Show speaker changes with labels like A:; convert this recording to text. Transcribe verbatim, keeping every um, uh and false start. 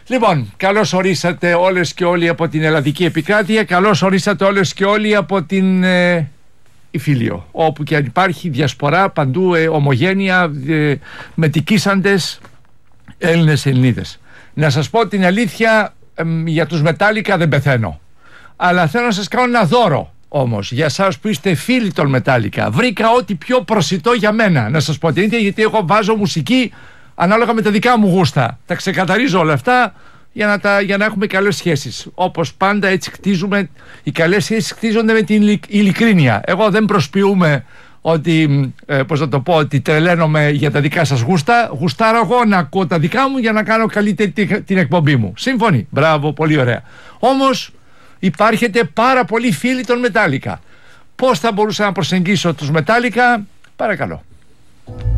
A: Λοιπόν, καλώς ορίσατε όλες και όλοι από την Ελλαδική Επικράτεια. Καλώς ορίσατε όλες και όλοι από την ε, Ιφίλιο, όπου και αν υπάρχει διασπορά παντού, ε, ομογένεια, ε, μετικήσαντες Έλληνες Ελληνίδες. Να σας πω την αλήθεια, ε, για τους Μετάλλικα δεν πεθαίνω, αλλά θέλω να σας κάνω ένα δώρο. Όμως για εσάς που είστε φίλοι των Μετάλλικα, βρήκα ό,τι πιο προσιτό για μένα. Να σας πω την ίδια, γιατί εγώ βάζω μουσική ανάλογα με τα δικά μου γούστα. Τα ξεκαθαρίζω όλα αυτά για να, τα, για να έχουμε καλές σχέσεις. Όπως πάντα, έτσι κτίζουμε. Οι καλές σχέσεις κτίζονται με την ειλικρίνεια. Εγώ δεν προσποιούμε ότι, ε, πώς να το πω, ότι τρελαίνομαι για τα δικά σας γούστα. Γουστάρω εγώ να ακούω τα δικά μου για να κάνω καλύτερη την, την εκπομπή μου. Σύμφωνοι? Μπράβο, πολύ ωραία. Όμως υπάρχετε πάρα πολλοί φίλοι των Μετάλλικα. Πώς θα μπορούσα να προσεγγίσω τους Μετάλλικα? Παρακαλώ.